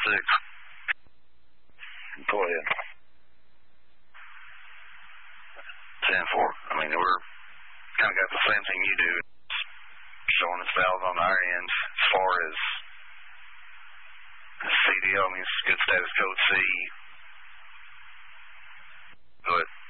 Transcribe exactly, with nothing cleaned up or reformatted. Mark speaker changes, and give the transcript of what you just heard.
Speaker 1: six.
Speaker 2: Go ahead.
Speaker 1: ten four. I mean, we're kind of got the same thing you do. Showing its valves on our end as far as C D L means good status code C. But